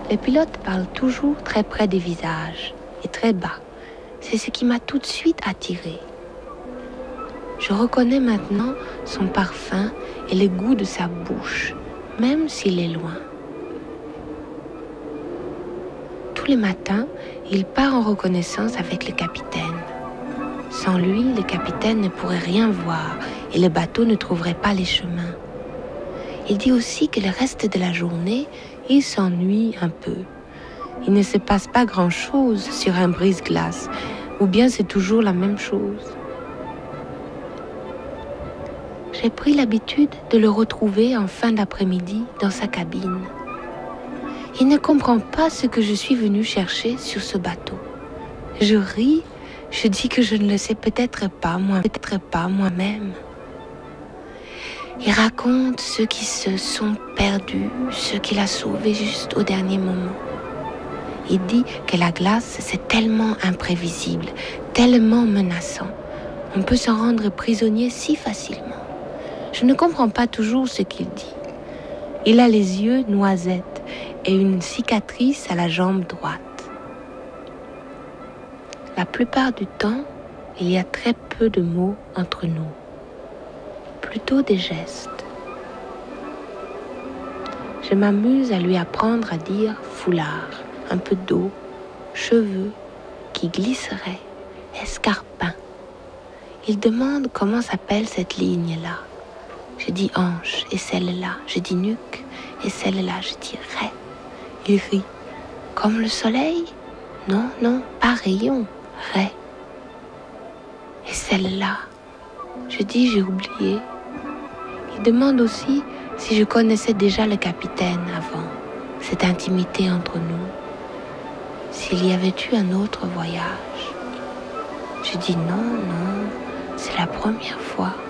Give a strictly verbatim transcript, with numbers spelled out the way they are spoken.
Les pilotes parlent toujours très près des visages et très bas. C'est ce qui m'a tout de suite attirée. Je reconnais maintenant son parfum et le goût de sa bouche, même s'il est loin. Tous les matins, il part en reconnaissance avec le capitaine. Sans lui, le capitaine ne pourrait rien voir et le bateau ne trouverait pas les chemins. Il dit aussi que le reste de la journée, il s'ennuie un peu. Il ne se passe pas grand-chose sur un brise-glace, ou bien c'est toujours la même chose. J'ai pris l'habitude de le retrouver en fin d'après-midi dans sa cabine. Il ne comprend pas ce que je suis venue chercher sur ce bateau. Je ris, je dis que je ne le sais peut-être pas, moi, peut-être pas moi-même. Il raconte ceux qui se sont perdus, ceux qu'il a sauvés juste au dernier moment. Il dit que la glace, c'est tellement imprévisible, tellement menaçant. On peut s'en rendre prisonnier si facilement. Je ne comprends pas toujours ce qu'il dit. Il a les yeux noisettes et une cicatrice à la jambe droite. La plupart du temps, il y a très peu de mots entre nous, plutôt des gestes. Je m'amuse à lui apprendre à dire foulard, un peu d'eau, cheveux qui glisseraient, escarpins. Il demande comment s'appelle cette ligne-là. Je dis hanche et celle-là, je dis nuque et celle-là, je dis raie. Il rit. Comme le soleil? Non, non, pas rayon, raie. Et celle-là, je dis j'ai oublié. Il demande aussi si je connaissais déjà le capitaine avant, cette intimité entre nous, s'il y avait eu un autre voyage. Je dis non, non, c'est la première fois.